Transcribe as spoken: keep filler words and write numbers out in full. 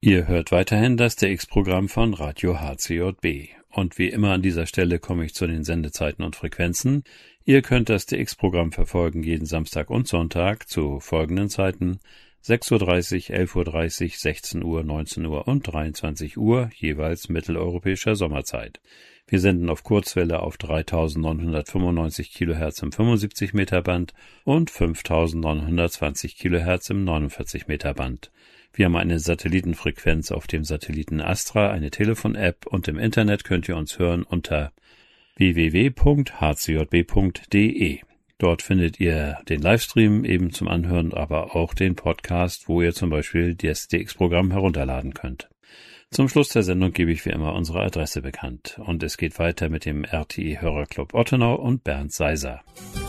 Ihr hört weiterhin das D X-Programm von Radio H C J B. Und wie immer an dieser Stelle komme ich zu den Sendezeiten und Frequenzen. Ihr könnt das D X-Programm verfolgen jeden Samstag und Sonntag zu folgenden Zeiten: sechs Uhr dreißig, elf Uhr dreißig, sechzehn Uhr, neunzehn Uhr und dreiundzwanzig Uhr, jeweils mitteleuropäischer Sommerzeit. Wir senden auf Kurzwelle auf dreitausendneunhundertfünfundneunzig Kilohertz im fünfundsiebzig Meter Band und fünftausendneunhundertzwanzig Kilohertz im neunundvierzig Meter Band. Wir haben eine Satellitenfrequenz auf dem Satelliten Astra, eine Telefon-App und im Internet könnt ihr uns hören unter w w w punkt h c j b punkt d e. Dort findet ihr den Livestream eben zum Anhören, aber auch den Podcast, wo ihr zum Beispiel das D X-Programm herunterladen könnt. Zum Schluss der Sendung gebe ich wie immer unsere Adresse bekannt. Und es geht weiter mit dem R T I Hörerclub Ottenau und Bernd Seiser.